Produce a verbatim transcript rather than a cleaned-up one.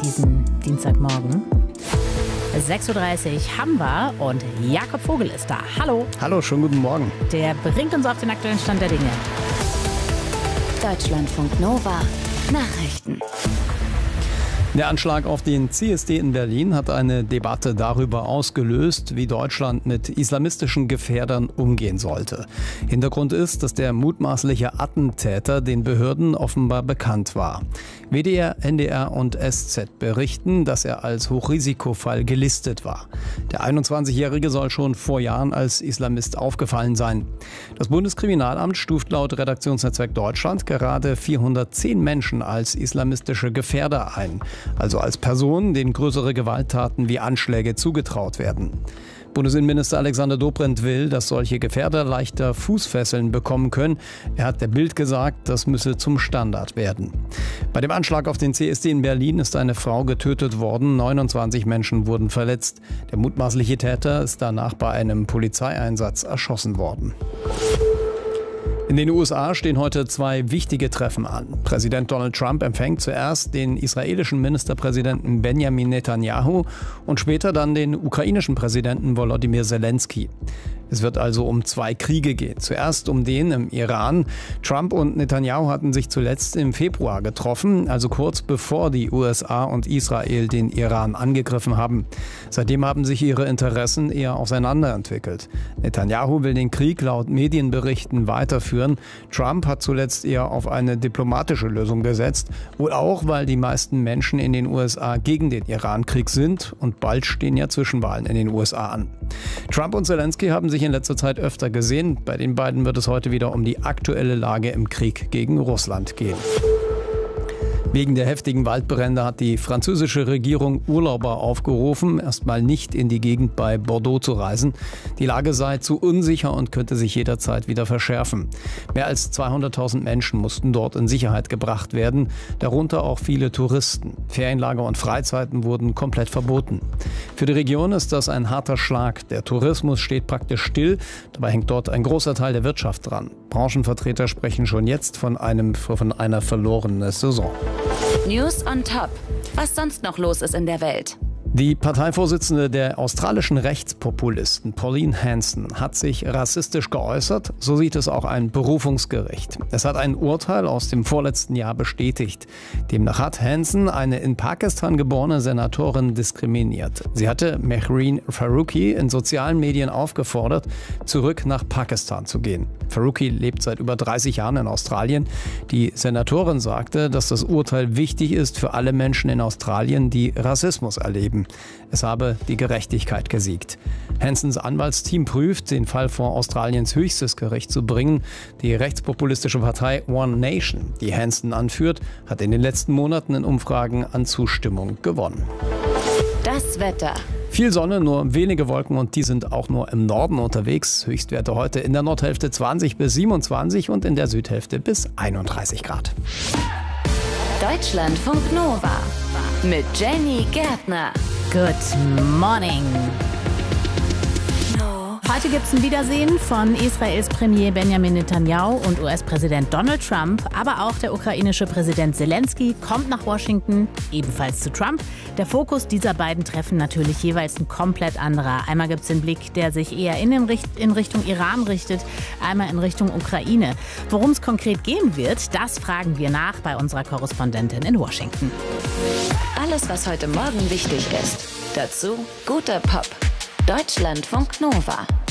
diesen Dienstagmorgen. sechs Uhr dreißig haben wir und Jakob Vogel ist da. Hallo. Hallo, schönen guten Morgen. Der bringt uns auf den aktuellen Stand der Dinge. Deutschlandfunk Nova Nachrichten. Der Anschlag auf den C S D in Berlin hat eine Debatte darüber ausgelöst, wie Deutschland mit islamistischen Gefährdern umgehen sollte. Hintergrund ist, dass der mutmaßliche Attentäter den Behörden offenbar bekannt war. W D R, N D R und S Z berichten, dass er als Hochrisikofall gelistet war. Der einundzwanzigjährige soll schon vor Jahren als Islamist aufgefallen sein. Das Bundeskriminalamt stuft laut Redaktionsnetzwerk Deutschland gerade vierhundertzehn Menschen als islamistische Gefährder ein. Also als Personen, denen größere Gewalttaten wie Anschläge zugetraut werden. Bundesinnenminister Alexander Dobrindt will, dass solche Gefährder leichter Fußfesseln bekommen können. Er hat der Bild gesagt, das müsse zum Standard werden. Bei dem Anschlag auf den C S D in Berlin ist eine Frau getötet worden, neunundzwanzig Menschen wurden verletzt. Der mutmaßliche Täter ist danach bei einem Polizeieinsatz erschossen worden. In den U S A stehen heute zwei wichtige Treffen an. Präsident Donald Trump empfängt zuerst den israelischen Ministerpräsidenten Benjamin Netanyahu und später dann den ukrainischen Präsidenten Volodymyr Zelensky. Es wird also um zwei Kriege gehen. Zuerst um den im Iran. Trump und Netanyahu hatten sich zuletzt im Februar getroffen, also kurz bevor die U S A und Israel den Iran angegriffen haben. Seitdem haben sich ihre Interessen eher auseinanderentwickelt. Netanyahu will den Krieg laut Medienberichten weiterführen. Trump hat zuletzt eher auf eine diplomatische Lösung gesetzt. Wohl auch, weil die meisten Menschen in den U S A gegen den Iran-Krieg sind und bald stehen ja Zwischenwahlen in den U S A an. Trump und Zelensky haben sich in letzter Zeit öfter gesehen. Bei den beiden wird es heute wieder um die aktuelle Lage im Krieg gegen Russland gehen. Wegen der heftigen Waldbrände hat die französische Regierung Urlauber aufgerufen, erstmal nicht in die Gegend bei Bordeaux zu reisen. Die Lage sei zu unsicher und könnte sich jederzeit wieder verschärfen. Mehr als zweihunderttausend Menschen mussten dort in Sicherheit gebracht werden, darunter auch viele Touristen. Ferienlager und Freizeiten wurden komplett verboten. Für die Region ist das ein harter Schlag. Der Tourismus steht praktisch still, dabei hängt dort ein großer Teil der Wirtschaft dran. Branchenvertreter sprechen schon jetzt von, einem, von einer verlorenen Saison. News on Top. Was sonst noch los ist in der Welt? Die Parteivorsitzende der australischen Rechtspopulisten, Pauline Hanson, hat sich rassistisch geäußert. So sieht es auch ein Berufungsgericht. Es hat ein Urteil aus dem vorletzten Jahr bestätigt. Demnach hat Hanson eine in Pakistan geborene Senatorin diskriminiert. Sie hatte Mehreen Faruqi in sozialen Medien aufgefordert, zurück nach Pakistan zu gehen. Faruqi lebt seit über dreißig Jahren in Australien. Die Senatorin sagte, dass das Urteil wichtig ist für alle Menschen in Australien, die Rassismus erleben. Es habe die Gerechtigkeit gesiegt. Hansons Anwaltsteam prüft, den Fall vor Australiens höchstes Gericht zu bringen. Die rechtspopulistische Partei One Nation, die Hanson anführt, hat in den letzten Monaten in Umfragen an Zustimmung gewonnen. Das Wetter. Viel Sonne, nur wenige Wolken und die sind auch nur im Norden unterwegs. Höchstwerte heute in der Nordhälfte zwanzig bis siebenundzwanzig und in der Südhälfte bis einunddreißig Grad. Deutschlandfunk Nova mit Jenny Gärtner. Good morning. Heute gibt es ein Wiedersehen von Israels Premier Benjamin Netanyahu und U S-Präsident Donald Trump. Aber auch der ukrainische Präsident Zelensky kommt nach Washington, ebenfalls zu Trump. Der Fokus dieser beiden Treffen natürlich jeweils ein komplett anderer. Einmal gibt es den Blick, der sich eher in, den Richt- in Richtung Iran richtet, einmal in Richtung Ukraine. Worum es konkret gehen wird, das fragen wir nach bei unserer Korrespondentin in Washington. Alles, was heute Morgen wichtig ist. Dazu guter Pop. Deutschlandfunk Nova.